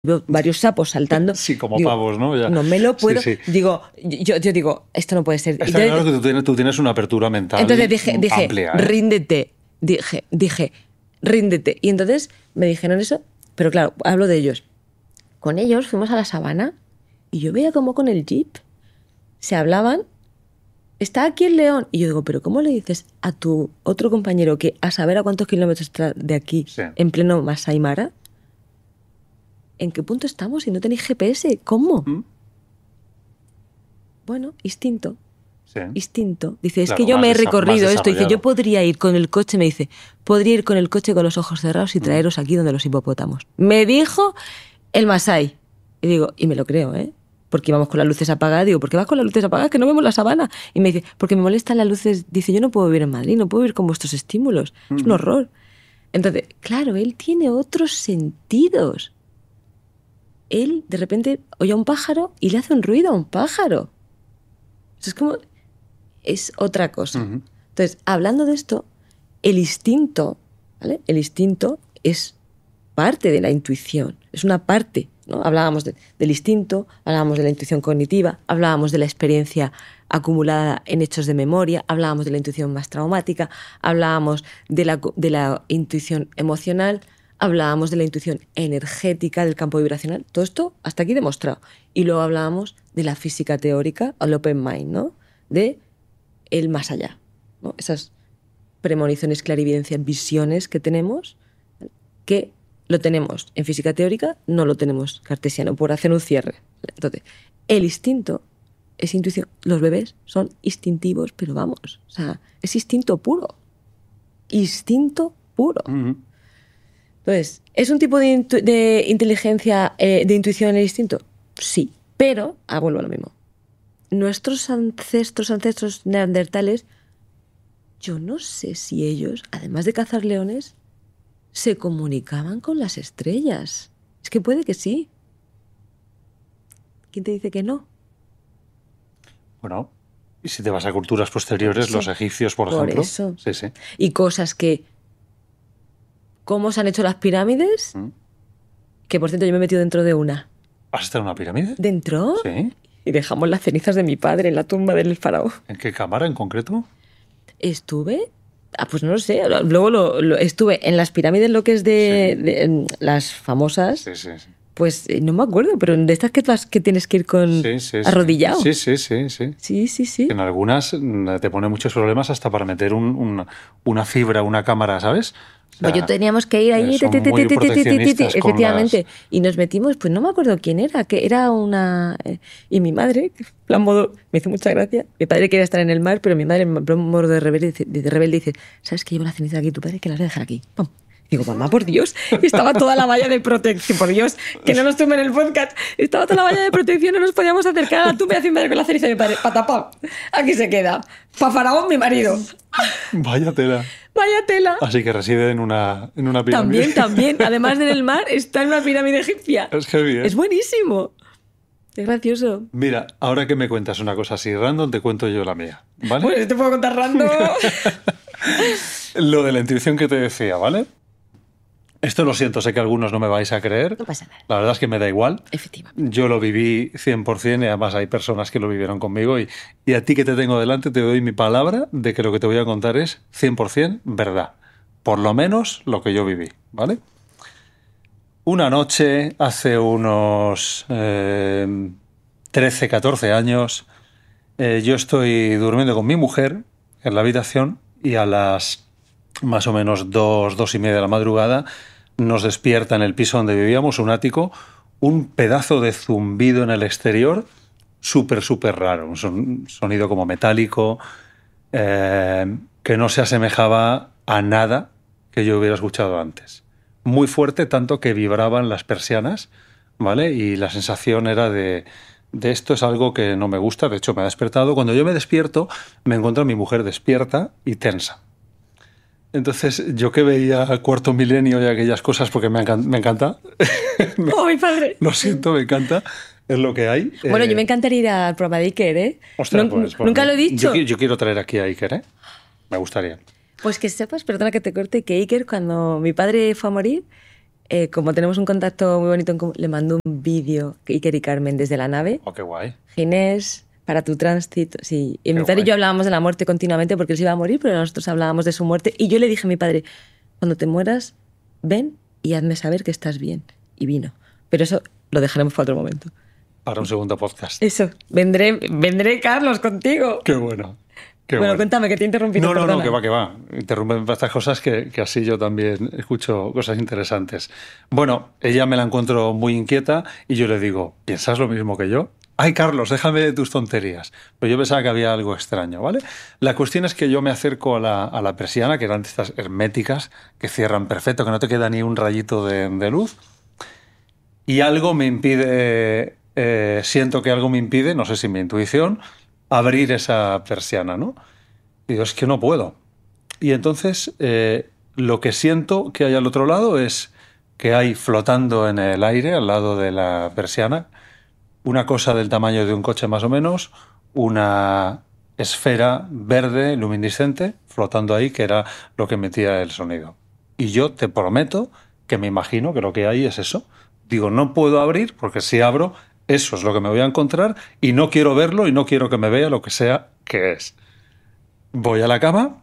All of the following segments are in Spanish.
veo varios sapos saltando. Sí, como digo, pavos, ¿no? Ya. No me lo puedo. Sí. Digo, yo digo, esto no puede ser. Está Entonces, claro que tú tienes una apertura mental entonces dije, amplia, ¿eh? ríndete. Dije, ríndete. Y entonces me dijeron eso, pero claro, hablo de ellos. Con ellos fuimos a la sabana y yo veía como con el jeep se hablaban. Está aquí el león. Y yo digo, pero ¿cómo le dices a tu otro compañero que a saber a cuántos kilómetros está de aquí, Sí. en pleno Masai Mara? ¿En qué punto estamos si no tenéis GPS? ¿Cómo? Bueno, instinto. Sí. Instinto. Dice, es Claro, que yo me he más recorrido esto. Dice, desarrollado. yo podría ir con el coche, me dice, podría ir con el coche con los ojos cerrados y traeros aquí donde los hipopótamos. Me dijo el Masai. Y digo, y me lo creo, ¿eh? Porque íbamos con las luces apagadas. Digo, ¿por qué vas con las luces apagadas? Que no vemos la sabana. Y me dice, porque me molestan las luces. Dice, yo no puedo vivir en Madrid, no puedo vivir con vuestros estímulos. Es un horror. Entonces, claro, él tiene otros sentidos. Él, de repente, oye a un pájaro y le hace un ruido a un pájaro. Eso es como... Es otra cosa. Entonces, hablando de esto, el instinto, ¿vale? El instinto es parte de la intuición. Es una parte, ¿no? Hablábamos del instinto, hablábamos de la intuición cognitiva, hablábamos de la experiencia acumulada en hechos de memoria, hablábamos de la intuición más traumática, hablábamos de la intuición emocional, hablábamos de la intuición energética del campo vibracional. Todo esto hasta aquí demostrado. Y luego hablábamos de la física teórica, el open mind, ¿no? De el más allá, ¿no? Esas premoniciones, clarividencias, visiones que tenemos, que lo tenemos en física teórica, no lo tenemos cartesiano, por hacer un cierre. Entonces, el instinto es intuición. Los bebés son instintivos, pero vamos, o sea, es instinto puro. Instinto puro. Entonces, ¿es un tipo de inteligencia, de intuición el instinto? Sí, pero, vuelvo a lo mismo. Nuestros ancestros neandertales, yo no sé si ellos, además de cazar leones, se comunicaban con las estrellas. Es que puede que sí. ¿Quién te dice que no? Bueno, y si te vas a culturas posteriores, los egipcios, por ejemplo. Eso. Sí, sí. Y cosas que... ¿Cómo se han hecho las pirámides? Que, por cierto, yo me he metido dentro de una. ¿Has estado en una pirámide? ¿Dentro? Sí. Y dejamos las cenizas de mi padre en la tumba del faraón. ¿En qué cámara en concreto? Estuve... pues no lo sé. Luego estuve en las pirámides, lo que es de las famosas. Sí. Pues no me acuerdo, pero de estas que tienes que ir con arrodillado. Sí. Sí. En algunas te pone muchos problemas hasta para meter una fibra, una cámara, ¿sabes? O sea, pues teníamos que ir allí, son muy proteccionistas con efectivamente. Y nos metimos, pues no me acuerdo quién era, que era una... Y mi madre, en plan modo, me hizo mucha gracia. Mi padre quería estar en el mar, pero mi madre, en plan modo de rebelde, dice, ¿sabes que llevo la ceniza aquí? Tu padre que las voy a dejar aquí. ¡Pum! Digo, mamá, por Dios, estaba toda la valla de protección, por Dios, que no nos tumben el podcast, estaba toda la valla de protección, no nos podíamos acercar a la tumba y hacía mi madre con la ceniza de mi padre, patapam, aquí se queda, pa faraón mi marido. Vaya tela. Vaya tela. Así que reside en una pirámide. También, además de en el mar, está en una pirámide egipcia. Es heavy, ¿eh? Es buenísimo. Es gracioso. Mira, ahora que me cuentas una cosa así random, te cuento yo la mía, ¿vale? Bueno, te puedo contar random. Lo de la intuición que te decía, ¿vale? Esto lo siento, sé que algunos no me vais a creer. No pasa nada. La verdad es que me da igual. Efectivamente. Yo lo viví 100% y además hay personas que lo vivieron conmigo y a ti que te tengo delante te doy mi palabra de que lo que te voy a contar es 100% verdad. Por lo menos lo que yo viví, ¿vale? Una noche, hace unos 13, 14 años, yo estoy durmiendo con mi mujer en la habitación y a las más o menos 2:30 de la madrugada nos despierta en el piso donde vivíamos, un ático, un pedazo de zumbido en el exterior súper raro, un sonido como metálico que no se asemejaba a nada que yo hubiera escuchado antes. Muy fuerte, tanto que vibraban las persianas, ¿vale? Y la sensación era de esto es algo que no me gusta, de hecho me ha despertado. Cuando yo me despierto, me encuentro a mi mujer despierta y tensa. Entonces, yo que veía Cuarto Milenio y aquellas cosas, porque me encanta. ¡Oh, mi padre! Lo siento, me encanta. Es lo que hay. Bueno, yo me encantaría ir al programa de Iker, ¿eh? Ostras, pues, nunca lo he dicho. Yo quiero traer aquí a Iker, ¿eh? Me gustaría. Pues que sepas, perdona que te corte, que Iker, cuando mi padre fue a morir, como tenemos un contacto muy bonito, le mando un vídeo Iker y Carmen desde la nave. Oh, qué guay. Ginés, para tu tránsito. Sí. Y mi Qué padre y guay. yo hablábamos de la muerte continuamente porque él se iba a morir, pero nosotros hablábamos de su muerte. Y yo le dije a mi padre, cuando te mueras, ven y hazme saber que estás bien. Y vino. Pero eso lo dejaremos para otro momento. Para un segundo podcast. Eso. Vendré, Carlos, contigo. Qué bueno. Qué Bueno, bueno. cuéntame, que te he interrumpido. No, perdona. que va. Interrumpen estas cosas que así yo también escucho cosas interesantes. Bueno, ella me la encuentro muy inquieta y yo le digo, ¿piensas lo mismo que yo? Ay, Carlos, déjame de tus tonterías. Pero yo pensaba que había algo extraño, ¿vale? La cuestión es que yo me acerco a la persiana, que eran estas herméticas, que cierran perfecto, que no te queda ni un rayito de luz. Y algo me impide, siento que algo me impide, no sé si mi intuición, abrir esa persiana, ¿no? Y digo, es que no puedo. Y entonces lo que siento que hay al otro lado es que hay flotando en el aire, al lado de la persiana, una cosa del tamaño de un coche más o menos, una esfera verde luminiscente flotando ahí, que era lo que emitía el sonido. Y yo te prometo que me imagino que lo que hay es eso. Digo, no puedo abrir porque si abro, eso es lo que me voy a encontrar y no quiero verlo y no quiero que me vea lo que sea que es. Voy a la cama,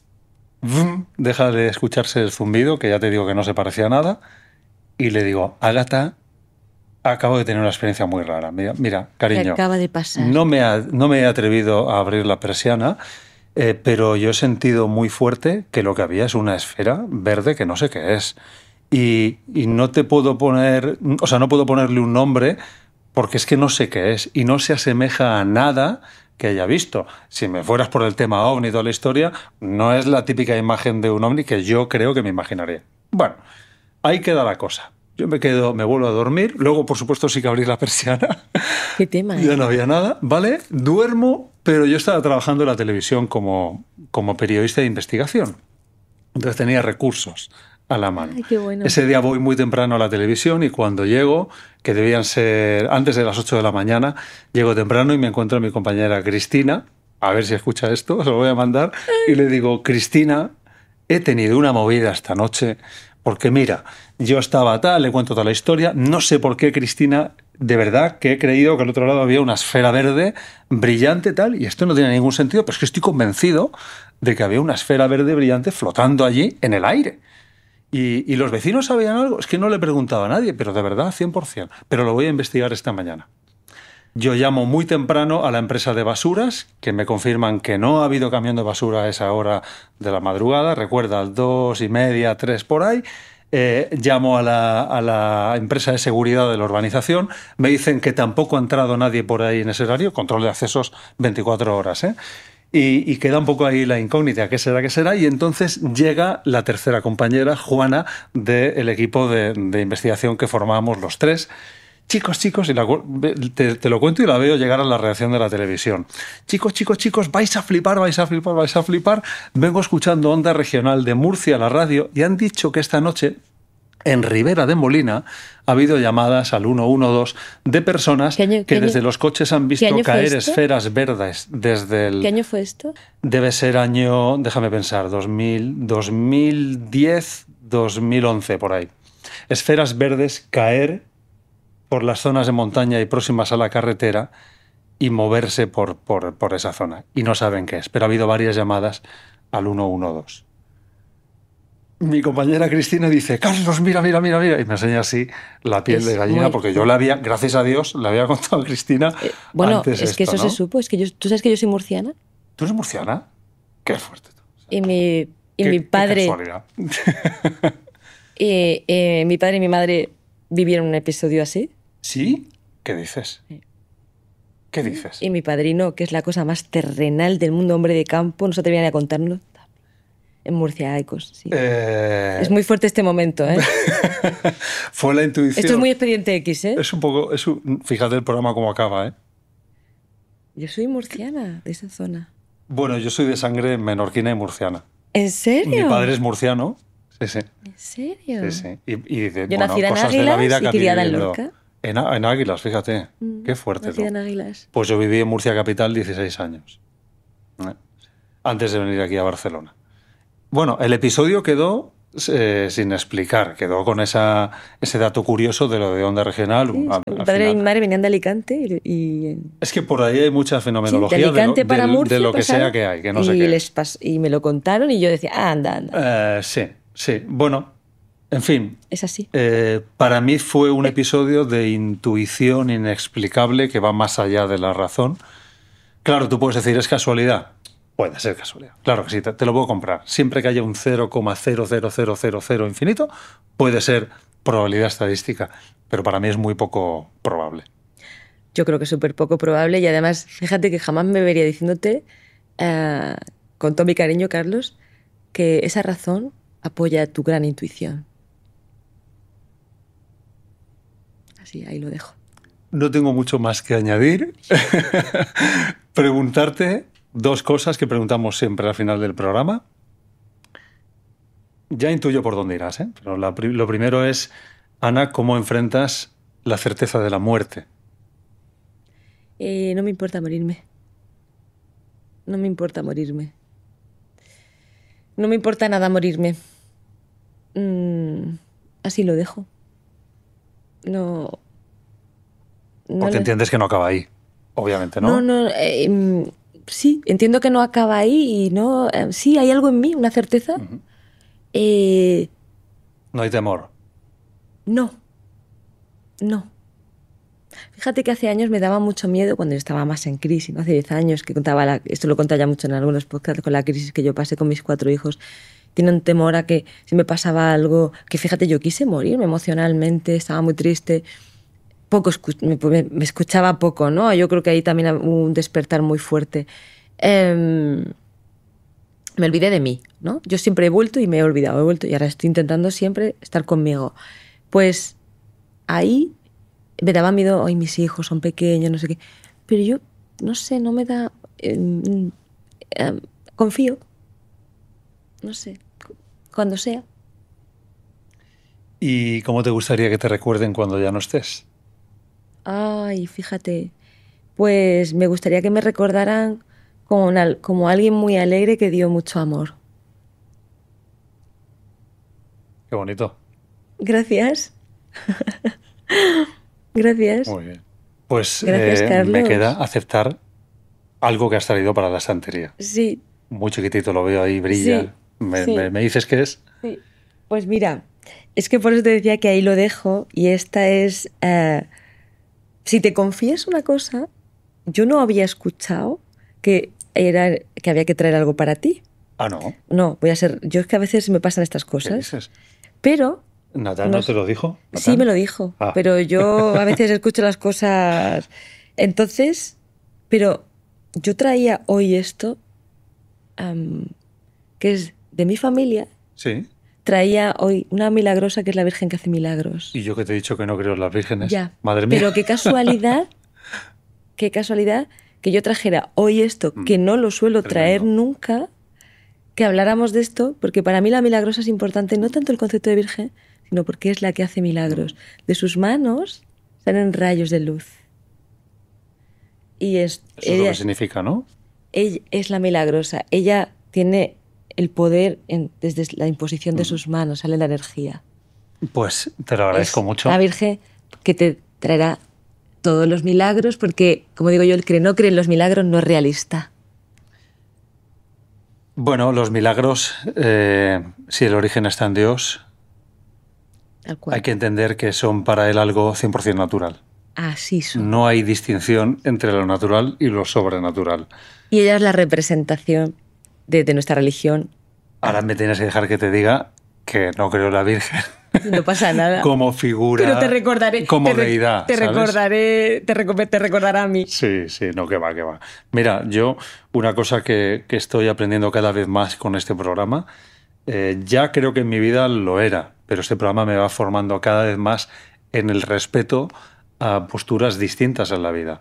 deja de escucharse el zumbido, que ya te digo que no se parecía a nada, y le digo, Ágata, acabo de tener una experiencia muy rara. Mira, ¿Qué cariño, acaba de pasar? no me he atrevido a abrir la persiana, pero yo he sentido muy fuerte que lo que había es una esfera verde que no sé qué es. Y no te puedo poner, o sea, no puedo ponerle un nombre porque es que no sé qué es y no se asemeja a nada que haya visto. Si me fueras por el tema ovni y toda la historia, no es la típica imagen de un ovni que yo creo que me imaginaría. Bueno, ahí queda la cosa. Yo me vuelvo a dormir, luego por supuesto sí que abrí la persiana. ¿Qué tema? Ya no había nada, ¿vale? Duermo, pero yo estaba trabajando en la televisión como periodista de investigación. Entonces tenía recursos a la mano. Ay, qué bueno. Ese día voy muy temprano a la televisión y cuando llego, que debían ser antes de las 8 de la mañana, llego temprano y me encuentro a mi compañera Cristina, a ver si escucha esto, se lo voy a mandar, y le digo, Cristina, he tenido una movida esta noche, porque mira, yo estaba tal, le cuento toda la historia, no sé por qué, Cristina, de verdad que he creído que al otro lado había una esfera verde brillante tal, y esto no tiene ningún sentido, pero es que estoy convencido de que había una esfera verde brillante flotando allí en el aire. ¿Y los vecinos sabían algo? Es que no le preguntaba a nadie, pero de verdad, 100%. Pero lo voy a investigar esta mañana. Yo llamo muy temprano a la empresa de basuras, que me confirman que no ha habido camión de basura a esa hora de la madrugada, recuerda, 2:30, 3 por ahí. Llamo a la empresa de seguridad de la urbanización, me dicen que tampoco ha entrado nadie por ahí en ese horario, control de accesos 24 horas, ¿eh? Y queda un poco ahí la incógnita, ¿qué será, qué será? Y entonces llega la tercera compañera, Juana, del equipo de investigación que formábamos los tres. Chicos, y te lo cuento y la veo llegar a la redacción de la televisión. Chicos, vais a flipar. Vengo escuchando Onda Regional de Murcia, la radio, y han dicho que esta noche en Ribera de Molina ha habido llamadas al 112 de personas que desde los coches han visto caer esferas verdes desde el... ¿Qué año fue esto? Debe ser año, déjame pensar, 2010, 2011, por ahí. Esferas verdes caer por las zonas de montaña y próximas a la carretera y moverse por esa zona. Y no saben qué es, pero ha habido varias llamadas al 112. Mi compañera Cristina dice, Carlos, mira, y me enseña así la piel de gallina, porque yo gracias a Dios, le había contado a Cristina bueno, antes es que esto, eso ¿no? se supo, es que ¿tú sabes que yo soy murciana? ¿Tú eres murciana? Qué fuerte. Y mi padre... Qué casualidad. mi padre y mi madre vivieron un episodio así. ¿Sí? ¿Qué dices? ¿Qué dices? Y mi padrino, que es la cosa más terrenal del mundo, hombre de campo, no se atrevían a contarnos. En murciaicos, sí. Es muy fuerte este momento, ¿eh? Fue la intuición. Esto es muy Expediente X, ¿eh? Es un poco... fíjate el programa cómo acaba, ¿eh? Yo soy murciana, de esa zona. Bueno, yo soy de sangre menorquina y murciana. ¿En serio? Mi padre es murciano. Sí. ¿En serio? Sí. Yo nacida en Águilas y criada en Lorca. En Águilas, fíjate. Qué fuerte. Nacida en Águilas. Pues yo viví en Murcia capital 16 años. Antes de venir aquí a Barcelona. Bueno, el episodio quedó sin explicar. Quedó con ese dato curioso de lo de onda regional. Sí, Al mi padre y final. mi madre venían de Alicante y Es que por ahí hay mucha sí, fenomenología de Alicante para Murcia de lo que pasaron sea que hay, que no sé y, qué. y me lo contaron y yo decía, anda, anda. Sí, sí. Bueno, en fin. Es así. Para mí fue un episodio de intuición inexplicable que va más allá de la razón. Claro, tú puedes decir, ¿es casualidad? Puede ser casualidad. Claro que sí, te lo puedo comprar. Siempre que haya un 0,00000 infinito, puede ser probabilidad estadística. Pero para mí es muy poco probable. Yo creo que es súper poco probable y además, fíjate que jamás me vería diciéndote, con todo mi cariño, Carlos, que esa razón apoya tu gran intuición. Así, ahí lo dejo. No tengo mucho más que añadir. Preguntarte dos cosas que preguntamos siempre al final del programa. Ya intuyo por dónde irás, ¿eh? Pero lo primero es, Ana, ¿cómo enfrentas la certeza de la muerte? No me importa morirme. No me importa morirme. No me importa nada morirme. Así lo dejo. No. No Porque le- entiendes que no acaba ahí, obviamente, ¿no? No, sí, entiendo que no acaba ahí y no. Sí, hay algo en mí, una certeza. Ujú. Eh, No hay temor. no, no. Fíjate que hace años me daba mucho miedo cuando yo estaba más en crisis, ¿no? Hace 10 años que contaba, esto lo contaba ya mucho en algunos podcasts, con la crisis que yo pasé con mis 4 hijos. Tienen temor a que si me pasaba algo, que fíjate, yo quise morirme emocionalmente, estaba muy triste, poco me escuchaba poco, ¿no? Yo creo que ahí también hubo un despertar muy fuerte. Me olvidé de mí, ¿no? Yo siempre he vuelto y me he olvidado, he vuelto y ahora estoy intentando siempre estar conmigo. Pues ahí me daba miedo, ay, mis hijos son pequeños, no sé qué. Pero yo, no sé, no me da... confío, no sé, cuando sea. ¿Y cómo te gustaría que te recuerden cuando ya no estés? Ay, fíjate, pues me gustaría que me recordaran como alguien muy alegre que dio mucho amor. Qué bonito. Gracias. Gracias. Muy bien. Pues Gracias, me queda Carlos. aceptar algo que has traído para la estantería. Sí, Muy chiquitito, lo veo ahí, sí, brilla. sí, Me dices qué es? sí. Pues mira, es que por eso te decía que ahí lo dejo y esta es, si te confías una cosa, yo no había escuchado que había que traer algo para ti. Ah, no. No, voy a ser, yo es que a veces me pasan estas ¿Qué cosas, dices? pero ¿Natán no no te lo dijo? sí ¿Natán? me lo dijo, Ah. pero yo a veces escucho las cosas. Entonces, pero yo traía hoy esto, que es de mi familia, Sí. traía hoy una milagrosa que es la Virgen que hace milagros. Y yo que te he dicho que no creo en las vírgenes. Ya, Madre mía. pero qué casualidad que yo trajera hoy esto, que no lo suelo traer Tremendo. nunca, que habláramos de esto, porque para mí la milagrosa es importante, no tanto el concepto de virgen, sino porque es la que hace milagros. De sus manos salen rayos de luz. Y Eso es lo que significa, ¿no? ella es la milagrosa. Ella tiene el poder desde la imposición de sus manos, sale la energía. Pues te lo agradezco Es mucho. la Virgen que te traerá todos los milagros, porque, como digo yo, el que no cree en los milagros no es realista. Bueno, los milagros, si el origen está en Dios, Tal cual. hay que entender que son para él algo 100% natural. Así son. No hay distinción entre lo natural y lo sobrenatural. Y ella es la representación de nuestra religión. Ahora me tienes que dejar que te diga que no creo en la Virgen No pasa nada. como figura, Pero te recordaré. como deidad, Te ¿sabes? recordaré, te recordará a mí. Sí, sí, no, que va, que va. Mira, yo una cosa que estoy aprendiendo cada vez más con este programa, ya creo que en mi vida lo era, pero este programa me va formando cada vez más en el respeto a posturas distintas en la vida.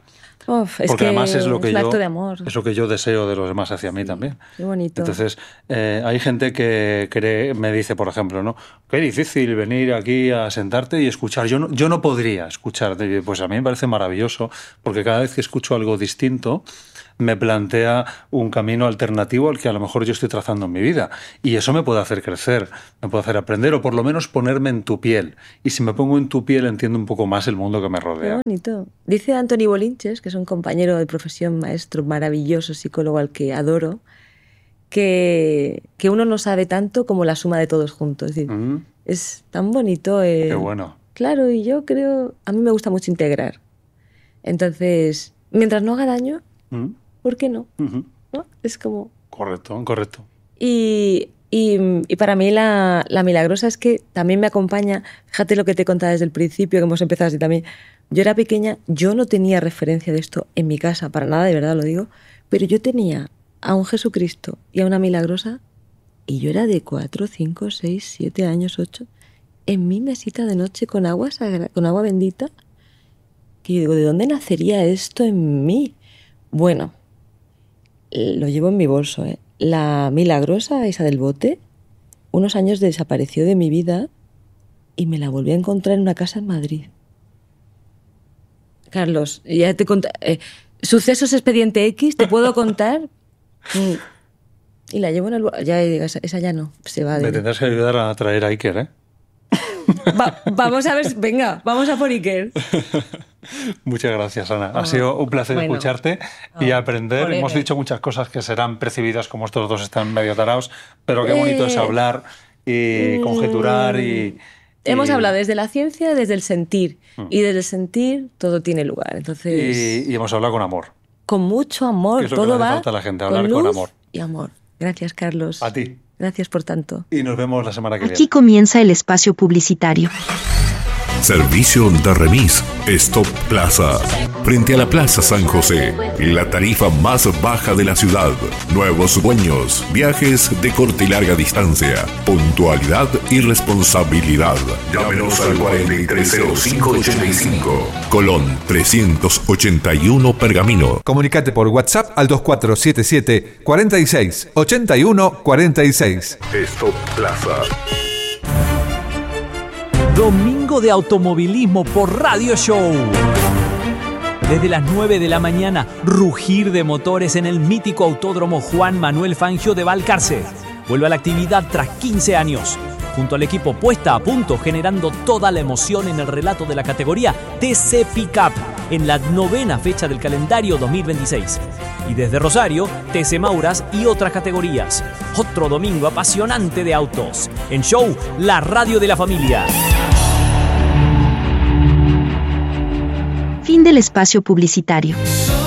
Es porque que además es lo que un yo, acto de amor. es lo que yo deseo de los demás hacia mí también. Qué bonito. Entonces, hay gente que me dice, por ejemplo, ¿no? Qué difícil venir aquí a sentarte y escuchar. Yo no podría escuchar. Pues a mí me parece maravilloso, porque cada vez que escucho algo distinto, me plantea un camino alternativo al que a lo mejor yo estoy trazando en mi vida. Y eso me puede hacer crecer, me puede hacer aprender, o por lo menos ponerme en tu piel. Y si me pongo en tu piel, entiendo un poco más el mundo que me rodea. Qué bonito. Dice Antoni Bolinches, que es un compañero de profesión, maestro, maravilloso, psicólogo al que adoro, que uno no sabe tanto como la suma de todos juntos. Es decir, es tan bonito. Qué bueno. Claro, y yo creo, a mí me gusta mucho integrar. Entonces, mientras no haga daño, ¿por qué no? ¿No? Es como... Correcto. Y para mí la milagrosa es que también me acompaña, fíjate lo que te he contado desde el principio, que hemos empezado así también. Yo era pequeña, yo no tenía referencia de esto en mi casa, para nada, de verdad lo digo, pero yo tenía a un Jesucristo y a una milagrosa, y yo era de 4, 5, 6, 7 años, 8, en mi mesita de noche con agua bendita, que yo digo, ¿de dónde nacería esto en mí? Bueno, lo llevo en mi bolso, ¿eh? La milagrosa, esa del bote, unos años desapareció de mi vida y me la volví a encontrar en una casa en Madrid. Carlos, ya te conté. Sucesos Expediente X, te puedo contar. Y la llevo en el... Ya digo, esa ya no, se va. Me tendrás que ayudar a traer a Iker, ¿eh? Vamos a ver, venga, vamos a por Iker. Muchas gracias, Ana. Ha sido un placer escucharte y aprender. Hemos dicho muchas cosas que serán percibidas como estos dos están medio tarados, pero qué bonito es hablar y conjeturar y... Hemos hablado desde la ciencia, desde el sentir. Y desde el sentir todo tiene lugar. Entonces... Y hemos hablado con amor. Con mucho amor. Que es lo todo que le va falta a la gente, hablar con amor. Y amor. Gracias, Carlos. A ti. Gracias por tanto. Y nos vemos la semana que viene. Aquí comienza el espacio publicitario. Servicio de remis Stop Plaza. Frente a la Plaza San José. La tarifa más baja de la ciudad. Nuevos dueños. Viajes de corta y larga distancia. Puntualidad y responsabilidad. Llámenos al 430585. Colón 381 Pergamino. Comunicate por WhatsApp al 2477 46 81 46. Stop Plaza. Domingo de automovilismo por Radio Show. Desde las 9 de la mañana, rugir de motores en el mítico Autódromo Juan Manuel Fangio de Balcarce. Vuelve a la actividad tras 15 años. Junto al equipo puesta a punto, generando toda la emoción en el relato de la categoría TC Pickup en la 9ª fecha del calendario 2026. Y desde Rosario, TC Mauras y otras categorías. Otro domingo apasionante de autos. En Show, la radio de la familia. Fin del espacio publicitario.